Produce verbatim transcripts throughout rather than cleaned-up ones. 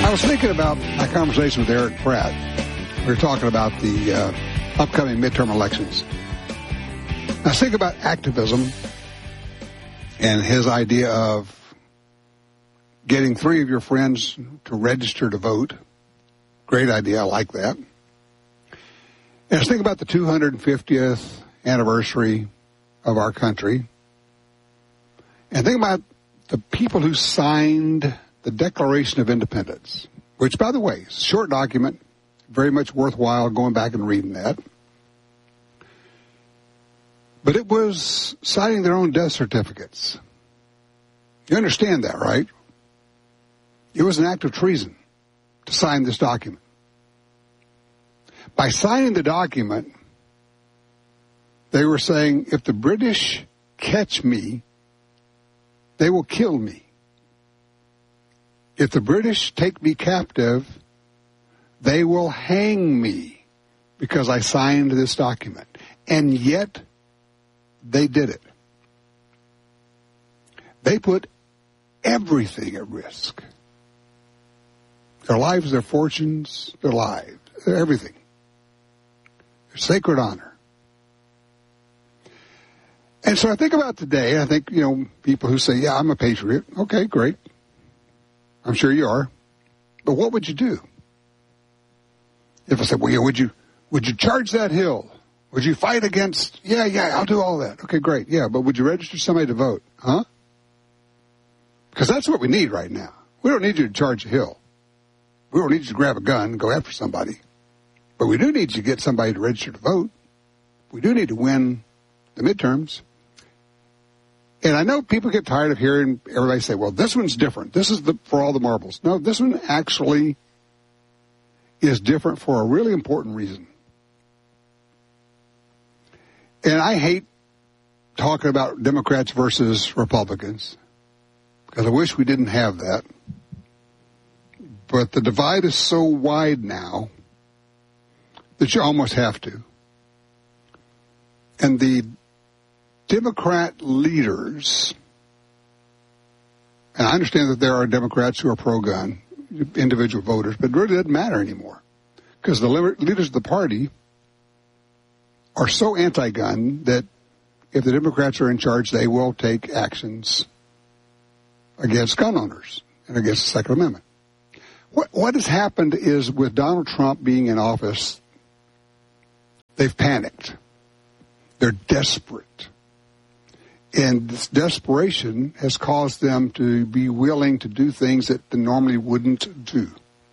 I was thinking about my conversation with Eric Pratt. We were talking about the uh, upcoming midterm elections. I was thinking about activism and his idea of getting three of your friends to register to vote. Great idea. I like that. And I was thinking about the two hundred fiftieth anniversary of our country. And think about the people who signed the Declaration of Independence, which, by the way, is a short document, very much worthwhile going back and reading that. But it was signing their own death certificates. You understand that, right? It was an act of treason to sign this document. By signing the document, they were saying, if the British catch me, they will kill me. If the British take me captive, they will hang me because I signed this document. And yet, they did it. They put everything at risk. Their lives, their fortunes, their lives, everything. Their sacred honor. And so I think about today, I think, you know, people who say, yeah, I'm a patriot. Okay, great. I'm sure you are. But what would you do? If I said, well, yeah, would you, would you charge that hill? Would you fight against, yeah, yeah, I'll do all that. Okay, great. Yeah, but would you register somebody to vote? Huh? Because that's what we need right now. We don't need you to charge a hill. We don't need you to grab a gun and go after somebody. But we do need you to get somebody to register to vote. We do need to win the midterms. And I know people get tired of hearing everybody say, well, this one's different. This is the, for all the marbles. No, this one actually is different for a really important reason. And I hate talking about Democrats versus Republicans because I wish we didn't have that. But the divide is so wide now that you almost have to. And the Democrat leaders, and I understand that there are Democrats who are pro-gun, individual voters, but it really doesn't matter anymore because the leaders of the party are so anti-gun that if the Democrats are in charge, they will take actions against gun owners and against the Second Amendment. What, what has happened is with Donald Trump being in office, they've panicked. They're desperate. And this desperation has caused them to be willing to do things that they normally wouldn't do.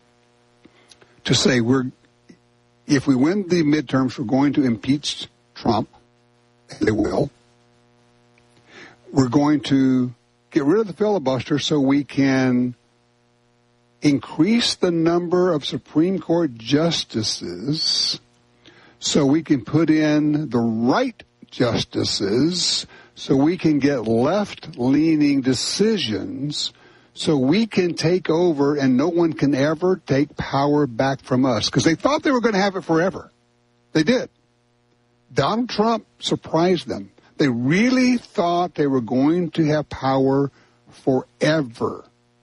To say, we're, if we win the midterms, we're going to impeach Trump. They will. We're going to get rid of the filibuster so we can increase the number of Supreme Court justices so we can put in the right justices so we can get left-leaning decisions so we can take over and no one can ever take power back from us. Because they thought they were going to have it forever. They did. Donald Trump surprised them. They really thought they were going to have power forever.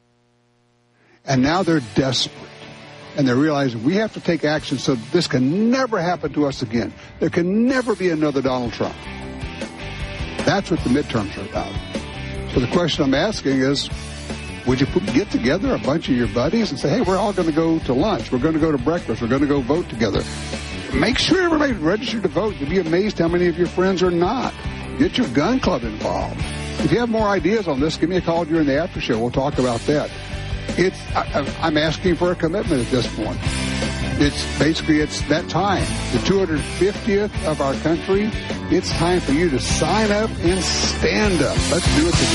And now they're desperate. And they realize we have to take action so this can never happen to us again. There can never be another Donald Trump. That's what the midterms are about. So the question I'm asking is, would you put, get together a bunch of your buddies and say, hey, we're all going to go to lunch. We're going to go to breakfast. We're going to go vote together. Make sure everybody's registered to vote. You'll be amazed how many of your friends are not. Get your gun club involved. If you have more ideas on this, give me a call during the after show. We'll talk about that. It's, I, I'm asking for a commitment at this point. It's basically, it's that time. The two hundred fiftieth of our country. It's time for you to sign up and stand up. Let's do it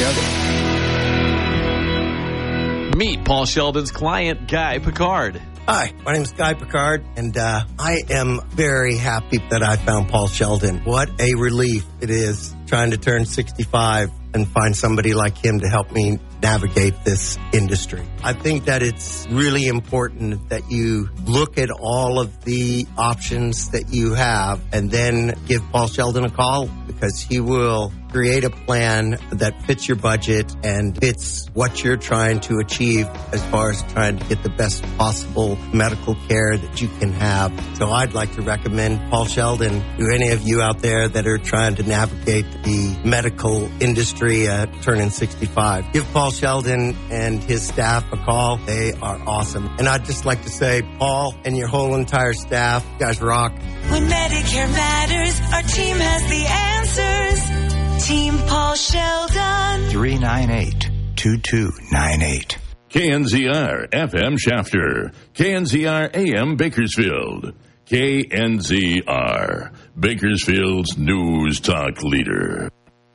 together. Meet Paul Sheldon's client, Guy Picard. Hi, my name is Guy Picard, and uh, I am very happy that I found Paul Sheldon. What a relief it is trying to turn sixty-five and find somebody like him to help me navigate this industry. I think that it's really important that you look at all of the options that you have and then give Paul Sheldon a call, because he will create a plan that fits your budget and fits what you're trying to achieve as far as trying to get the best possible medical care that you can have. So I'd like to recommend Paul Sheldon to any of you out there that are trying to navigate the medical industry at turning sixty-five. Give Paul Sheldon and his staff a call. They are awesome. And I'd just like to say, Paul and your whole entire staff, you guys rock. When Medicare matters, our team has the answers. Team Paul Sheldon. three nine eight, two two nine eight. K N Z R F M Shafter. K N Z R A M Bakersfield. K N Z R, Bakersfield's news talk leader.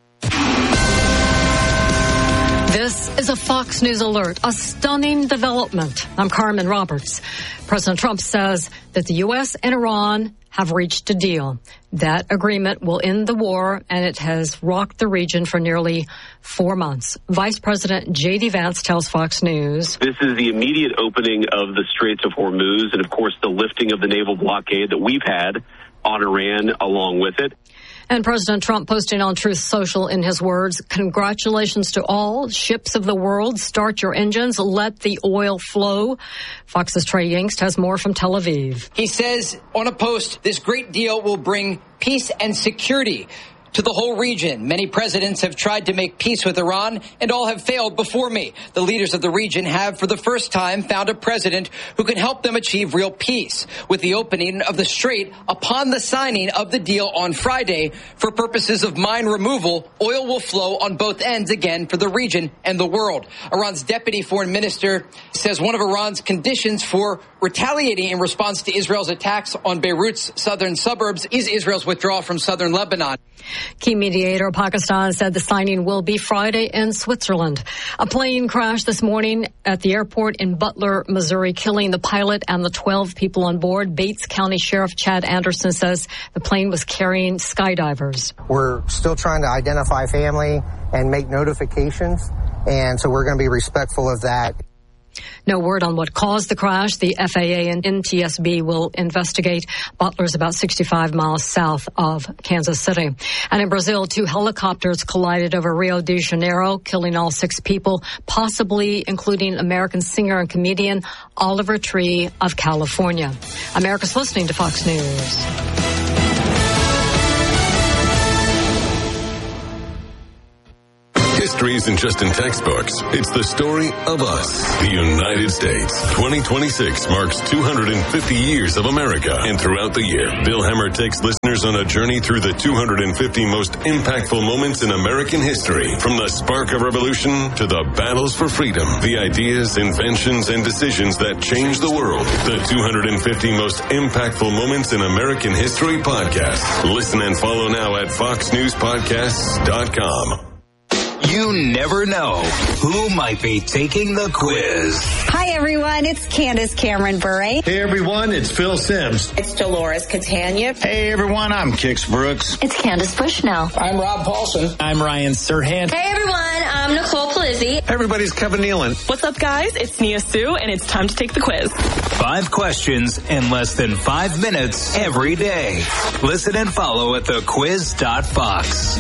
This is a Fox News alert, a stunning development. I'm Carmen Roberts. President Trump says that the U S and Iran have reached a deal. That agreement will end the war, and it has rocked the region for nearly four months. Vice President J D. Vance tells Fox News. This is the immediate opening of the Straits of Hormuz and, of course, the lifting of the naval blockade that we've had on Iran along with it. And President Trump posting on Truth Social in his words, congratulations to all ships of the world. Start your engines. Let the oil flow. Fox's Trey Yingst has more from Tel Aviv. He says on a post, this great deal will bring peace and security to the whole region. Many presidents have tried to make peace with Iran, and all have failed before me. The leaders of the region have, for the first time, found a president who can help them achieve real peace. With the opening of the Strait upon the signing of the deal on Friday, for purposes of mine removal, oil will flow on both ends again for the region and the world. Iran's deputy foreign minister says one of Iran's conditions for retaliating in response to Israel's attacks on Beirut's southern suburbs is Israel's withdrawal from southern Lebanon. Key mediator Pakistan said the signing will be Friday in Switzerland. A plane crashed this morning at the airport in Butler, Missouri, killing the pilot and the twelve people on board. Bates County Sheriff Chad Anderson says the plane was carrying skydivers. We're still trying to identify family and make notifications, and so we're going to be respectful of that. No word on what caused the crash. The F A A and N T S B will investigate. Butler's about sixty-five miles south of Kansas City. And in Brazil, two helicopters collided over Rio de Janeiro, killing all six people, possibly including American singer and comedian Oliver Tree of California. America's listening to Fox News. History isn't just in textbooks. It's the story of us, the United States. twenty twenty-six marks two hundred fifty years of America. And throughout the year, Bill Hemmer takes listeners on a journey through the two hundred fifty most impactful moments in American history. From the spark of revolution to the battles for freedom, the ideas, inventions, and decisions that changed the world. The two hundred fifty most impactful moments in American history podcast. Listen and follow now at fox news podcasts dot com. You never know who might be taking the quiz. Hi, everyone. It's Candace Cameron Bure. Hey, everyone. It's Phil Sims. It's Dolores Catania. Hey, everyone. I'm Kix Brooks. It's Candace Bushnell. I'm Rob Paulson. I'm Ryan Serhant. Hey, everyone. I'm Nicole Palizzi. Everybody's Kevin Nealon. What's up, guys? It's Nia Sue, and it's time to take the quiz. Five questions in less than five minutes every day. Listen and follow at the quiz dot fox.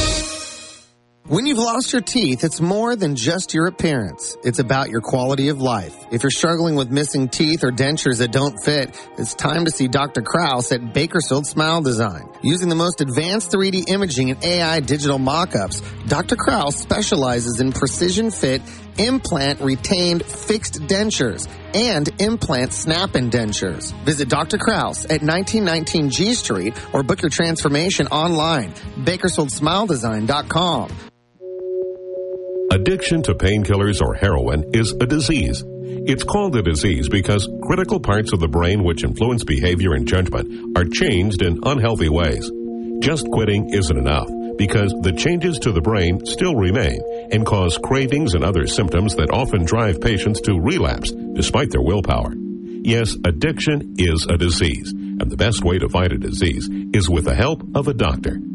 When you've lost your teeth, it's more than just your appearance. It's about your quality of life. If you're struggling with missing teeth or dentures that don't fit, it's time to see Doctor Krause at Bakersfield Smile Design. Using the most advanced three D imaging and A I digital mock-ups, Doctor Krause specializes in precision fit, implant retained fixed dentures, and implant snap-in dentures. Visit Doctor Krause at nineteen nineteen G Street or book your transformation online. Bakersfield Smile Design dot com. Addiction to painkillers or heroin is a disease. It's called a disease because critical parts of the brain which influence behavior and judgment are changed in unhealthy ways. Just quitting isn't enough because the changes to the brain still remain and cause cravings and other symptoms that often drive patients to relapse despite their willpower. Yes, addiction is a disease, and the best way to fight a disease is with the help of a doctor.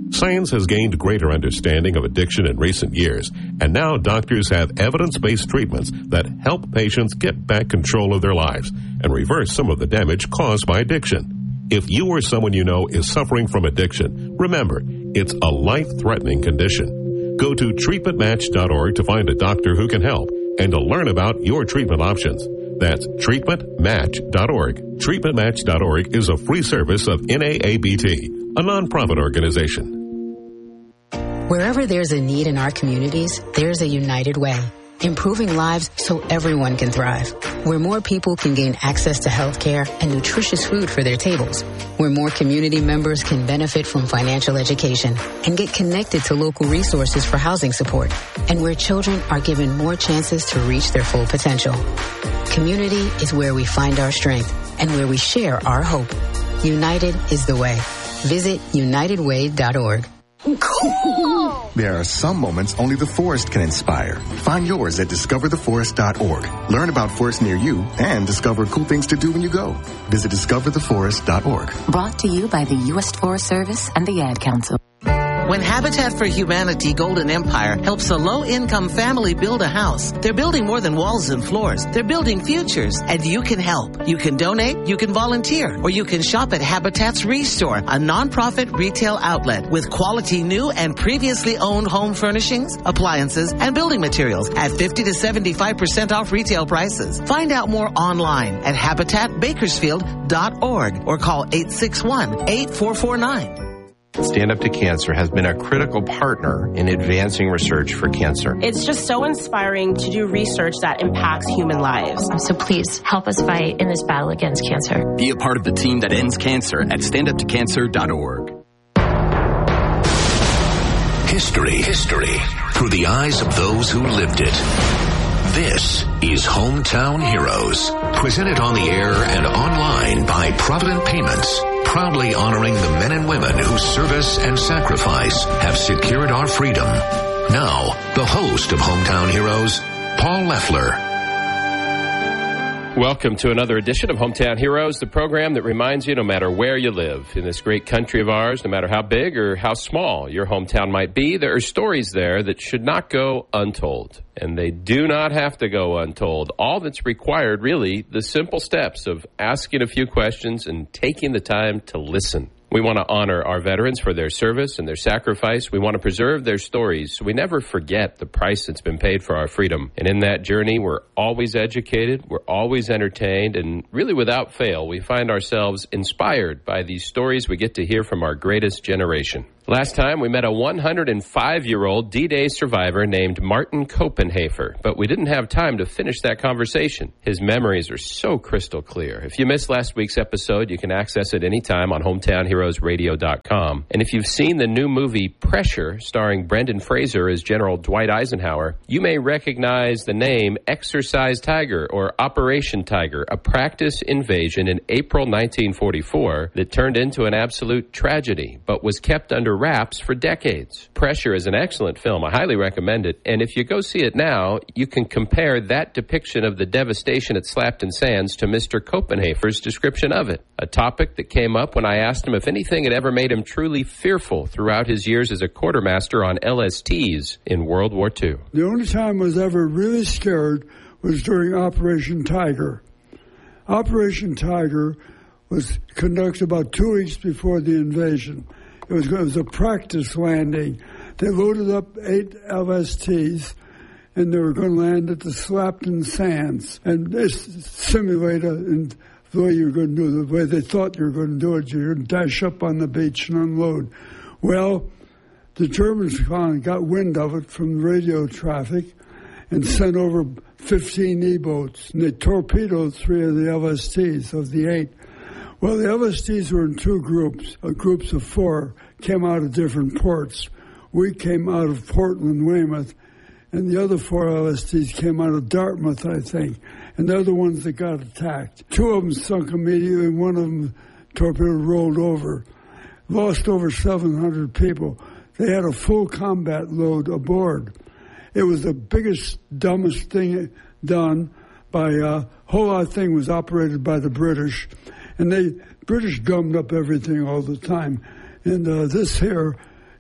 Science has gained greater understanding of addiction in recent years, and now doctors have evidence-based treatments that help patients get back control of their lives and reverse some of the damage caused by addiction. If you or someone you know is suffering from addiction, remember, it's a life-threatening condition. Go to treatment match dot org to find a doctor who can help and to learn about your treatment options. That's treatment match dot org. treatment match dot org is a free service of N double A B T, a nonprofit organization. Wherever there's a need in our communities, there's a United Way. Improving lives so everyone can thrive. Where more people can gain access to health care and nutritious food for their tables. Where more community members can benefit from financial education and get connected to local resources for housing support. And where children are given more chances to reach their full potential. Community is where we find our strength and where we share our hope. United is the way. Visit united way dot org. Cool! There are some moments only the forest can inspire. Find yours at discover the forest dot org. Learn about forests near you and discover cool things to do when you go. Visit discover the forest dot org. Brought to you by the U S Forest Service and the Ad Council. When Habitat for Humanity Golden Empire helps a low-income family build a house, they're building more than walls and floors. They're building futures, and you can help. You can donate, you can volunteer, or you can shop at Habitat's Restore, a nonprofit retail outlet with quality new and previously owned home furnishings, appliances, and building materials at fifty to seventy-five percent off retail prices. Find out more online at habitat bakersfield dot org or call eight six one, eight four four nine. Stand Up to Cancer has been a critical partner in advancing research for cancer. It's just so inspiring to do research that impacts human lives. So please help us fight in this battle against cancer. Be a part of the team that ends cancer at stand up to cancer dot org. History. History through the eyes of those who lived it. This is Hometown Heroes, presented on the air and online by Provident Payments, proudly honoring the men and women whose service and sacrifice have secured our freedom. Now, the host of Hometown Heroes, Paul Leffler. Welcome to another edition of Hometown Heroes, the program that reminds you no matter where you live in this great country of ours, no matter how big or how small your hometown might be, there are stories there that should not go untold. And they do not have to go untold. All that's required, really, the simple steps of asking a few questions and taking the time to listen. We want to honor our veterans for their service and their sacrifice. We want to preserve their stories so we never forget the price that's been paid for our freedom. And in that journey, we're always educated, we're always entertained, and really without fail, we find ourselves inspired by these stories we get to hear from our greatest generation. Last time, we met a one hundred five-year-old D-Day survivor named Martin Copenhaver, but we didn't have time to finish that conversation. His memories are so crystal clear. If you missed last week's episode, you can access it anytime on hometown heroes radio dot com. And if you've seen the new movie Pressure, starring Brendan Fraser as General Dwight Eisenhower, you may recognize the name Exercise Tiger or Operation Tiger, a practice invasion in April nineteen forty-four that turned into an absolute tragedy, but was kept under wraps for decades. Pressure is an excellent film. I highly recommend it. And if you go see it now, you can compare that depiction of the devastation at Slapton Sands to Mister Copenhaver's description of it, a topic that came up when I asked him if anything had ever made him truly fearful throughout his years as a quartermaster on L S Ts in World War Two. The only time I was ever really scared was during Operation Tiger. Operation Tiger was conducted about two weeks before the invasion. It was, it was a practice landing. They loaded up eight L S Ts, and they were going to land at the Slapton Sands. And they simulate a, in the way you're going to do it, the way they thought you were going to do it. You're going to dash up on the beach and unload. Well, the Germans got wind of it from radio traffic and sent over fifteen E-boats, and they torpedoed three of the L S Ts of the eight. Well, the L S Ts were in two groups. Uh, groups of four came out of different ports. We came out of Portland, Weymouth, and the other four L S Ts came out of Dartmouth, I think. And they're the ones that got attacked. Two of them sunk immediately, and one of them torpedo rolled over. Lost over seven hundred people. They had a full combat load aboard. It was the biggest, dumbest thing done by, uh, whole lot of thing was operated by the British. And they, British gummed up everything all the time. And uh, this here, it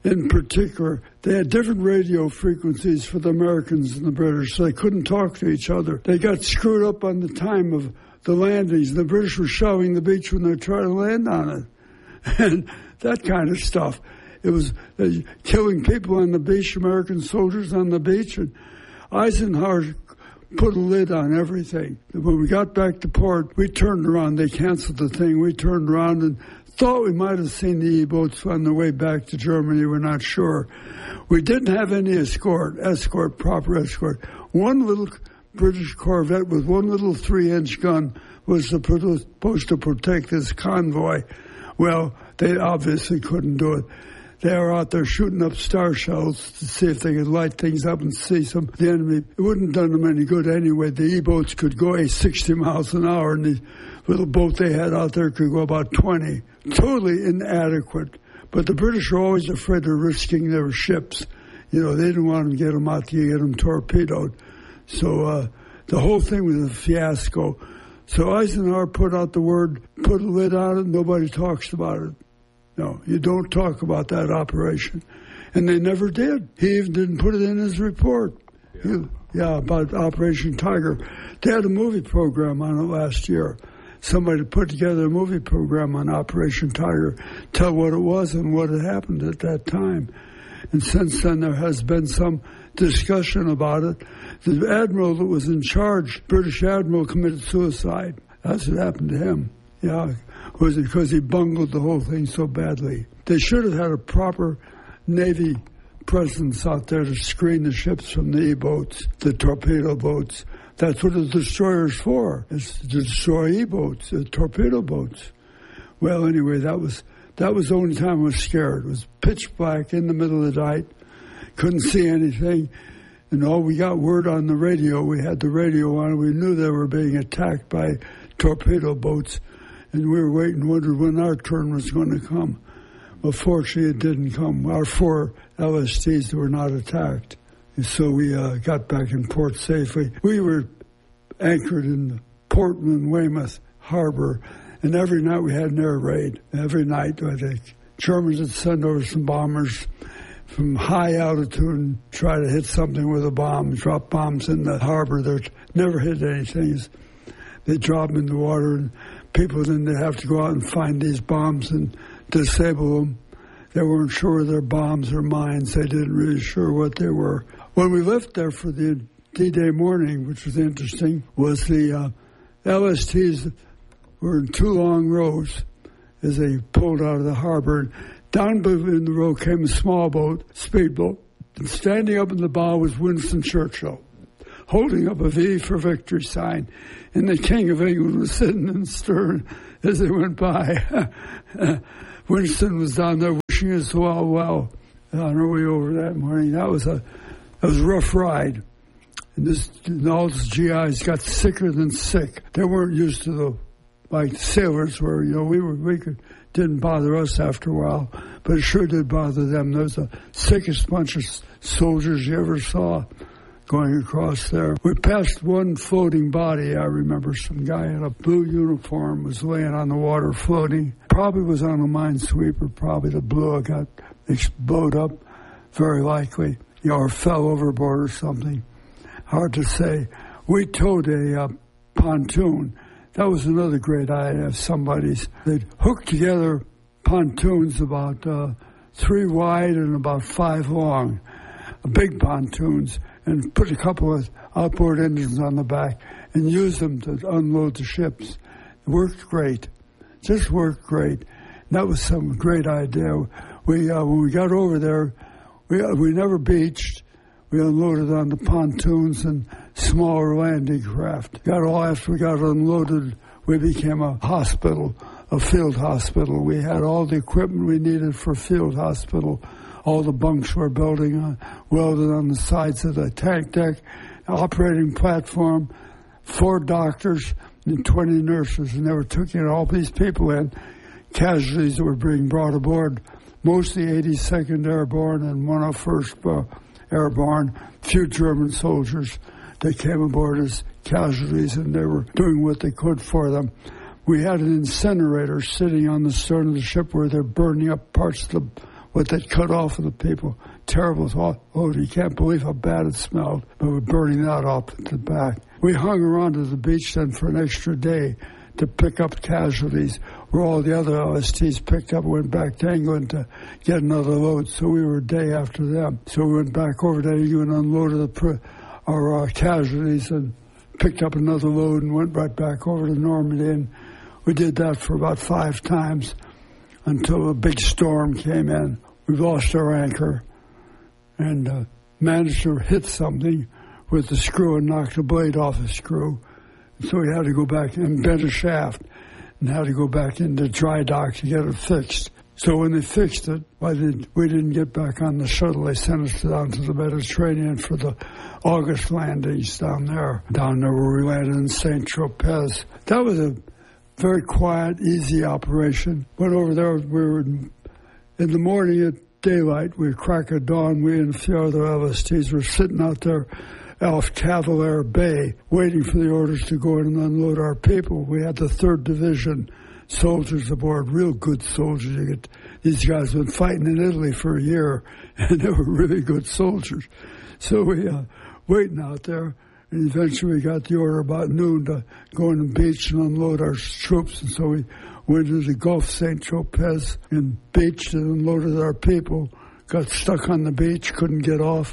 in particular, they had different radio frequencies for the Americans and the British, so they couldn't talk to each other. They got screwed up on the time of the landings. The British were shelling the beach when they were trying to land on it. And that kind of stuff. It was uh, killing people on the beach, American soldiers on the beach. And Eisenhower put a lid on everything. When we got back to port, we turned around. They canceled the thing. We turned around and thought we might have seen the E-boats on their way back to Germany. We're not sure. We didn't have any escort, escort, proper escort. One little British Corvette with one little three-inch gun was supposed to protect this convoy. Well, they obviously couldn't do it. They were out there shooting up star shells to see if they could light things up and see some the enemy. It wouldn't have done them any good anyway. The E-boats could go a sixty miles an hour, and the little boat they had out there could go about twenty. Totally inadequate. But the British were always afraid of risking their ships. You know, they didn't want to get them out to get them torpedoed. So uh, the whole thing was a fiasco. So Eisenhower put out the word, put a lid on it, nobody talks about it. No, you don't talk about that operation. And they never did. He even didn't put it in his report. Yeah, he, yeah about Operation Tiger. They had a movie program on it last year. Somebody put together a movie program on Operation Tiger, tell what it was and what had happened at that time. And since then there has been some discussion about it. The admiral that was in charge, British admiral, committed suicide. That's what happened to him. Yeah, was it because he bungled the whole thing so badly. They should have had a proper Navy presence out there to screen the ships from the E-boats, the torpedo boats. That's what a destroyer's for. It's to destroy E-boats, uh, torpedo boats. Well, anyway, that was that was the only time I was scared. It was pitch black in the middle of the night. Couldn't see anything. And all we got word on the radio, we had the radio on, we knew they were being attacked by torpedo boats. And we were waiting, wondering when our turn was going to come. Well, fortunately, it didn't come. Our four L S Ts were not attacked. And so we uh, got back in port safely. We were anchored in Portland, Weymouth Harbor, and every night we had an air raid. Every night, I think. Germans would send over some bombers from high altitude and try to hit something with a bomb, drop bombs in the harbor. They never hit anything. They drop them in the water, and people then they have to go out and find these bombs and disable them. They weren't sure they're bombs or mines. They didn't really sure what they were. When we left there for the D-Day morning, which was interesting, was the uh, L S Ts were in two long rows as they pulled out of the harbor. Down in the row came a small boat, speedboat, and standing up in the bow was Winston Churchill, holding up a V for victory sign. And the King of England was sitting in the stern as they went by. Winston was down there wishing us well, well, on our way over that morning. That was a, that was a rough ride. And, this, and all the G Is got sicker than sick. They weren't used to the, like sailors were, you know, we were, we could, didn't bother us after a while, but it sure did bother them. There was the sickest bunch of soldiers you ever saw going across there. We passed one floating body. I remember some guy in a blue uniform was laying on the water floating. Probably was on a minesweeper. Probably the blue got exploded up, very likely, you know, or fell overboard or something. Hard to say. We towed a uh, pontoon. That was another great idea of somebody's. They'd hook together pontoons about uh, three wide and about five long, big pontoons, and put a couple of outboard engines on the back and use them to unload the ships. It worked great. Just worked great. And that was some great idea. We uh, when we got over there, we uh, we never beached. We unloaded on the pontoons and smaller landing craft. Got all after we got unloaded, we became a hospital, a field hospital. We had all the equipment we needed for field hospital. All the bunks were building on, welded on the sides of the tank deck, operating platform, four doctors and twenty nurses. And they were taking all these people in, casualties that were being brought aboard, mostly eighty-second Airborne and one oh first uh, Airborne, few German soldiers. They came aboard as casualties, and they were doing what they could for them. We had an incinerator sitting on the stern of the ship where they're burning up parts of the what they'd cut off of the people. Terrible thought. Oh, you can't believe how bad it smelled. But we're burning that off at the back. We hung around at the beach then for an extra day to pick up casualties, where all the other L S Ts picked up and went back to England to get another load. So we were a day after them. So we went back over to England, unloaded the pr- our uh, casualties, and picked up another load and went right back over to Normandy. And we did that for about five times until a big storm came in. We lost our anchor and uh, managed to hit something with the screw and knock the blade off the screw. So we had to go back and bend a shaft and had to go back into dry dock to get it fixed. So when they fixed it, why did, we didn't get back on the shuttle. They sent us down to the Mediterranean for the August landings down there, down there where we landed in Saint Tropez. That was a very quiet, easy operation. Went over there, we were in, in the morning at daylight, we crack of dawn, we and a few other L S Ts were sitting out there off Cavalier Bay, waiting for the orders to go in and unload our people. We had the third Division soldiers aboard, real good soldiers. You get, these guys have been fighting in Italy for a year, and they were really good soldiers. So we uh, waiting out there, and eventually we got the order about noon to go on the beach and unload our troops. And so we went into the Gulf Saint Tropez and beached and unloaded our people. Got stuck on the beach, couldn't get off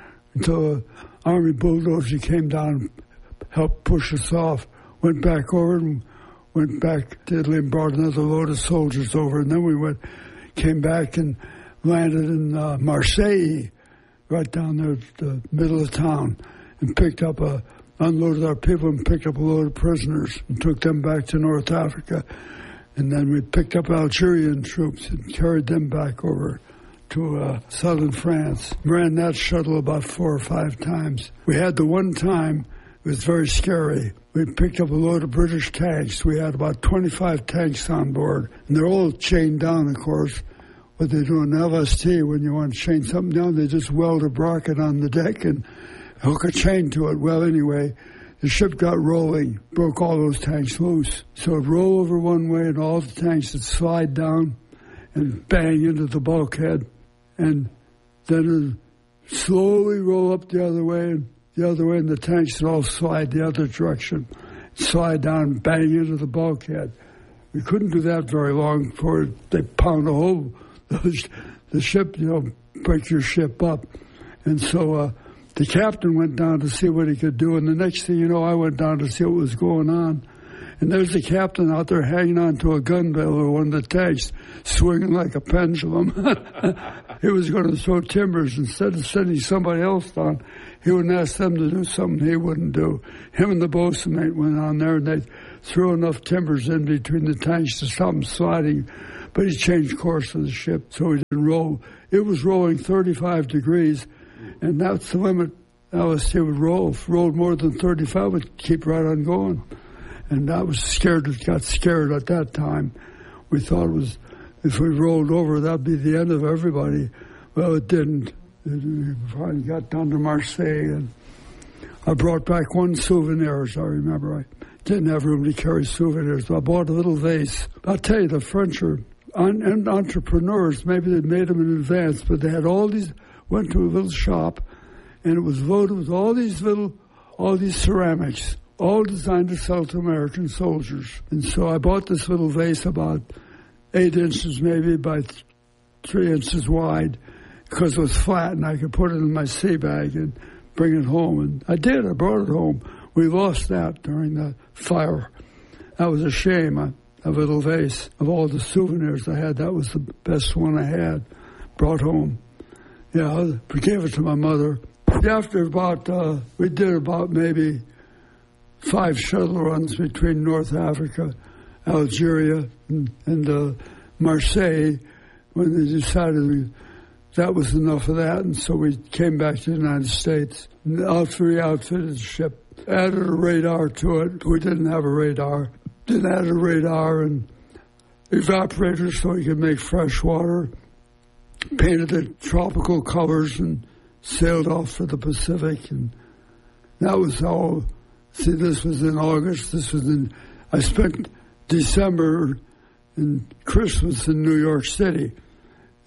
until an Army bulldozer came down and helped push us off. Went back over and went back to Italy and brought another load of soldiers over. And then we went, came back and landed in uh, Marseille, right down there at the middle of town, and picked up a, unloaded our people and picked up a load of prisoners and took them back to North Africa. And then we picked up Algerian troops and carried them back over to uh, southern France. Ran that shuttle about four or five times. We had the one time, it was very scary. We picked up a load of British tanks. We had about twenty-five tanks on board, and they're all chained down, of course. What they do in L S T, when you want to chain something down, they just weld a bracket on the deck and hook a chain to it. Well, anyway, the ship got rolling, broke all those tanks loose. So it rolled over one way, and all the tanks would slide down and bang into the bulkhead, and then it slowly roll up the other way, and the other way, and the tanks would all slide the other direction, slide down and bang into the bulkhead. We couldn't do that very long before they pound a hole, the ship, you know, break your ship up. And so uh, the captain went down to see what he could do, and the next thing you know, I went down to see what was going on. And there's the captain out there hanging on to a gun barrel or one of the tanks, swinging like a pendulum. He was going to throw timbers. Instead of sending somebody else down, he wouldn't ask them to do something he wouldn't do. Him and the bosun mate went on there, and they threw enough timbers in between the tanks to stop them sliding. But he changed course of the ship, so he didn't roll. It was rolling thirty-five degrees, and that's the limit L S T would roll. If it rolled more than thirty-five, it would keep right on going. And I was scared, got scared at that time. We thought it was, if we rolled over, that'd be the end of everybody. Well, it didn't. We finally got down to Marseille, and I brought back one souvenir, as I remember. I didn't have room to carry souvenirs, so I bought a little vase. I'll tell you, the French are un- entrepreneurs. Maybe they made them in advance, but they had all these, went to a little shop, and it was loaded with all these little, all these ceramics, all designed to sell to American soldiers. And so I bought this little vase about eight inches maybe by th- three inches wide, because it was flat and I could put it in my sea bag and bring it home. And I did. I brought it home. We lost that during the fire. That was a shame. I, a little vase of all the souvenirs I had. That was the best one I had. Brought home. Yeah, I gave it to my mother. After about, uh, we did about maybe five shuttle runs between North Africa, Algeria, and, and uh, Marseille, when they decided we, that was enough of that, and so we came back to the United States. After we outfitted the ship, added a radar to it. We didn't have a radar. Then added a radar and evaporators so we could make fresh water. Painted it tropical colors and sailed off for the Pacific. And that was all. See, this was in August. This was in, I spent December and Christmas in New York City.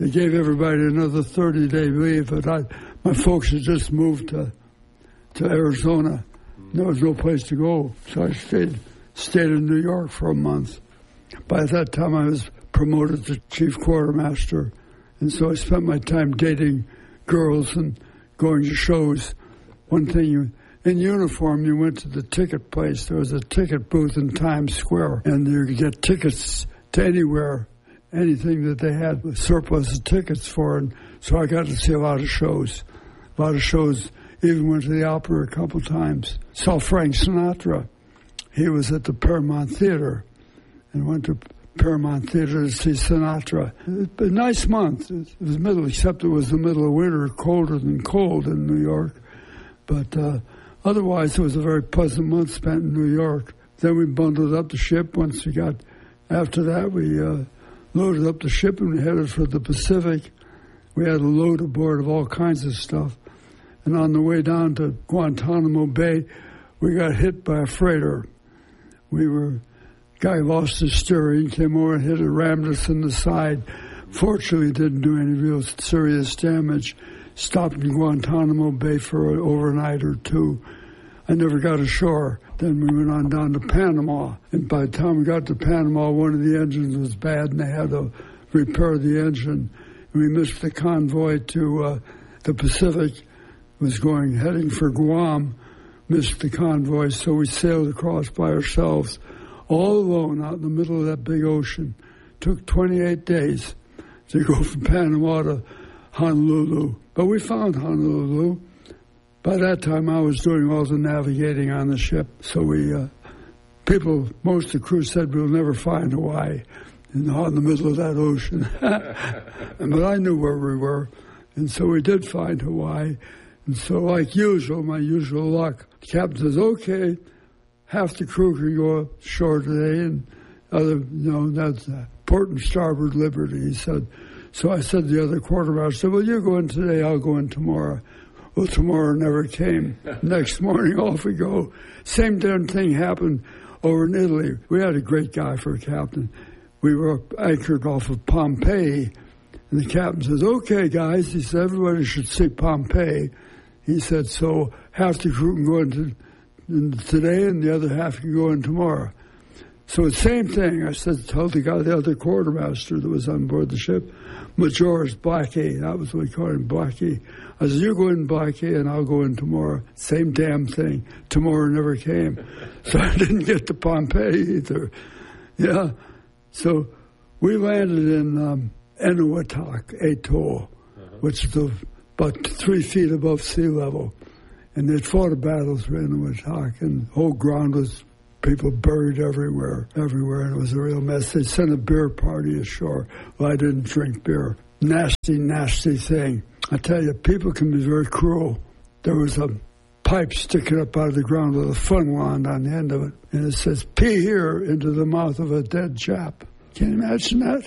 they gave everybody another thirty-day leave, but I, my folks had just moved to to Arizona. There was no place to go, so I stayed stayed in New York for a month. By that time, I was promoted to chief quartermaster, and so I spent my time dating girls and going to shows. One thing, you, in uniform, you went to the ticket place. There was a ticket booth in Times Square, and you could get tickets to anywhere, anything that they had a surplus of tickets for. And so I got to see a lot of shows, a lot of shows. Even went to the opera a couple times. Saw Frank Sinatra. He was at the Paramount Theater, and went to Paramount Theater to see Sinatra. It was a nice month. It was middle, except it was the middle of winter, colder than cold in New York. But uh, otherwise, it was a very pleasant month spent in New York. Then we bundled up the ship. Once we got, after that, we uh, loaded up the ship and we headed for the Pacific. We had a load aboard of all kinds of stuff. And on the way down to Guantanamo Bay, we got hit by a freighter. We were, guy lost his steering, came over and hit it, rammed us in the side. Fortunately, didn't do any real serious damage. Stopped in Guantanamo Bay for an overnight or two. I never got ashore. Then we went on down to Panama. And by the time we got to Panama, one of the engines was bad, and they had to repair the engine. And we missed the convoy to uh, the Pacific. Was going, heading for Guam, missed the convoy, so we sailed across by ourselves, all alone out in the middle of that big ocean. Took twenty-eight days to go from Panama to Honolulu. But we found Honolulu. By that time, I was doing all the navigating on the ship, so we, uh, people, most of the crew said we'll never find Hawaii in the, in the middle of that ocean. But I knew where we were, and so we did find Hawaii. And so, like usual, my usual luck, the captain says, okay, half the crew can go ashore today, and other, you know, that's uh, port and starboard liberty, he said. So I said to the other quartermaster, I said, well, you go in today, I'll go in tomorrow. Well, tomorrow never came. Next morning, off we go. Same damn thing happened over in Italy. We had a great guy for a captain. We were anchored off of Pompeii, and the captain says, okay, guys, he said, everybody should see Pompeii. He said, so half the crew can go into in today and the other half can go in tomorrow. So the same thing, I said, told the guy, the other quartermaster that was on board the ship, Majoris Blackie, that was what we called him, Blackie. I said, you go in, Blackie, and I'll go in tomorrow. Same damn thing. Tomorrow never came. So I didn't get to Pompeii either. Yeah. So we landed in um, Enewetak Atoll, uh-huh. which is the about three feet above sea level. And they'd fought a battle through Enewetak, and the whole ground was people buried everywhere, everywhere, and it was a real mess. They sent a beer party ashore. Well, I didn't drink beer. Nasty, nasty thing. I tell you, people can be very cruel. There was a pipe sticking up out of the ground with a fun wand on the end of it, and it says, pee here into the mouth of a dead Jap. Can you imagine that?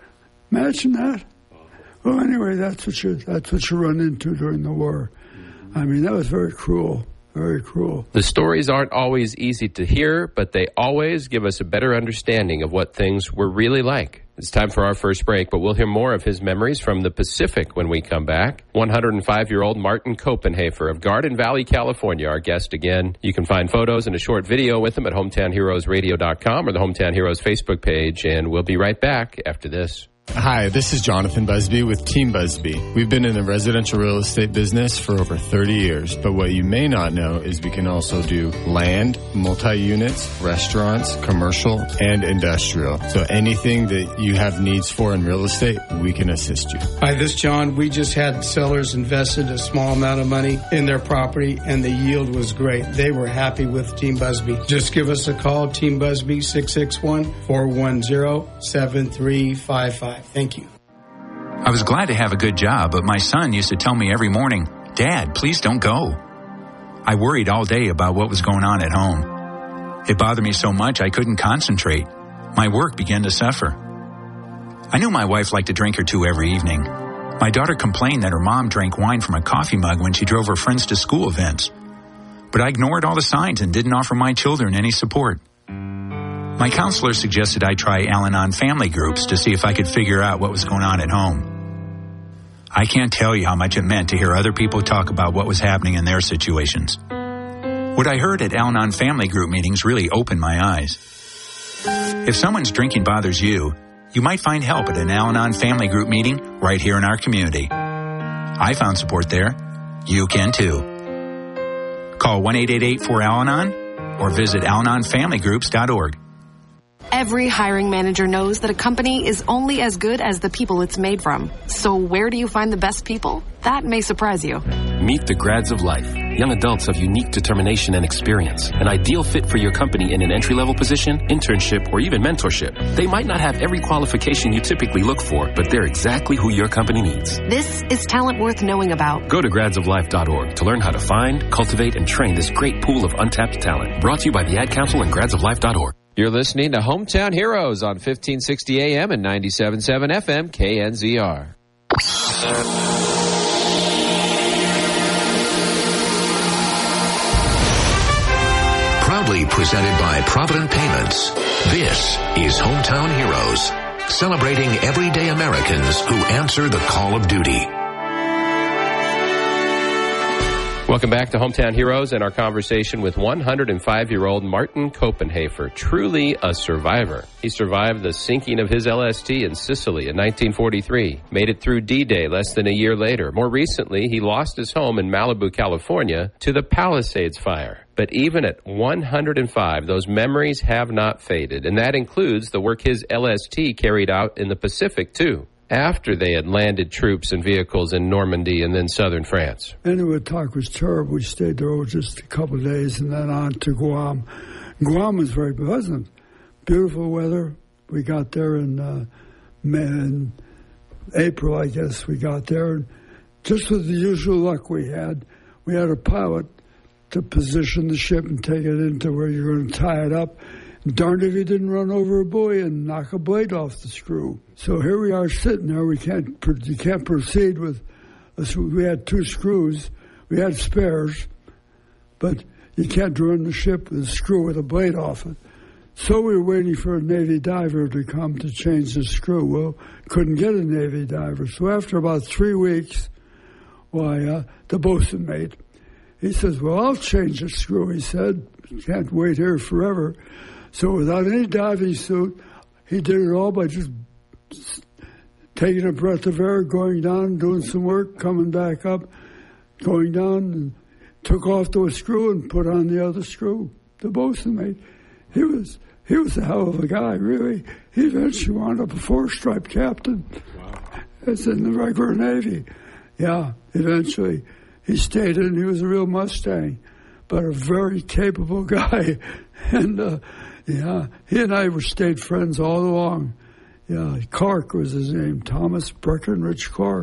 Imagine that? Well, anyway, that's what you that's what you run into during the war. I mean, that was very cruel, very cruel. The stories aren't always easy to hear, but they always give us a better understanding of what things were really like. It's time for our first break, but we'll hear more of his memories from the Pacific when we come back. one hundred five-year-old Martin Copenhaver of Garden Valley, California, our guest again. You can find photos and a short video with him at hometown heroes radio dot com or the Hometown Heroes Facebook page, and we'll be right back after this. Hi, this is Jonathan Busby with Team Busby. We've been in the residential real estate business for over thirty years, but what you may not know is we can also do land, multi-units, restaurants, commercial, and industrial. So anything that you have needs for in real estate, we can assist you. Hi, this is John. We just had sellers invested a small amount of money in their property, and the yield was great. They were happy with Team Busby. Just give us a call, Team Busby, six six one, four one zero, seven three five five. Thank you. I was glad to have a good job, but my son used to tell me every morning, Dad, please don't go. I worried all day about what was going on at home. It bothered me so much I couldn't concentrate. My work began to suffer. I knew my wife liked a drink or two every evening. My daughter complained that her mom drank wine from a coffee mug when she drove her friends to school events. But I ignored all the signs and didn't offer my children any support. My counselor suggested I try Al-Anon family groups to see if I could figure out what was going on at home. I can't tell you how much it meant to hear other people talk about what was happening in their situations. What I heard at Al-Anon family group meetings really opened my eyes. If someone's drinking bothers you, you might find help at an Al-Anon family group meeting right here in our community. I found support there. You can too. Call one eight eight eight four Al Anon or visit al anon family groups dot org. Every hiring manager knows that a company is only as good as the people it's made from. So where do you find the best people? That may surprise you. Meet the grads of life. Young adults of unique determination and experience. An ideal fit for your company in an entry-level position, internship, or even mentorship. They might not have every qualification you typically look for, but they're exactly who your company needs. This is talent worth knowing about. Go to grads of life dot org to learn how to find, cultivate, and train this great pool of untapped talent. Brought to you by the Ad Council and grads of life dot org. You're listening to Hometown Heroes on fifteen sixty A M and ninety-seven point seven F M K N Z R. Proudly presented by Provident Payments, this is Hometown Heroes, celebrating everyday Americans who answer the call of duty. Welcome back to Hometown Heroes and our conversation with one hundred five-year-old Martin Copenhaver, truly a survivor. He survived the sinking of his L S T in Sicily in nineteen forty-three, made it through D-Day less than a year later. More recently, he lost his home in Malibu, California, to the Palisades fire. But even at one hundred five, those memories have not faded, and that includes the work his L S T carried out in the Pacific, too, after they had landed troops and vehicles in Normandy and then southern France. Anyway, the talk was terrible. We stayed there over just a couple of days and then on to Guam. Guam was very pleasant. Beautiful weather. We got there in, uh, May, in April, I guess we got there. And just with the usual luck we had, we had a pilot to position the ship and take it into where you're going to tie it up. Darned if he didn't run over a buoy and knock a blade off the screw. So here we are sitting there. We can't, you can't proceed with, a, we had two screws. We had spares, but you can't run the ship with a screw with a blade off it. So we were waiting for a Navy diver to come to change the screw. Well, couldn't get a Navy diver. So after about three weeks, why, uh, the bosun mate, he says, well, I'll change the screw, he said. Can't wait here forever. So without any diving suit, he did it all by just taking a breath of air, going down, doing some work, coming back up, going down, and took off the screw and put on the other screw. The bosun mate, he was he was a hell of a guy, really. He eventually wound up a four-stripe captain. Wow. It's in the regular Navy. Yeah, eventually. He stayed in. He was a real Mustang, but a very capable guy. And, uh, yeah, he and I were stayed friends all along. Yeah, Clark was his name, Thomas Breckenridge Clark.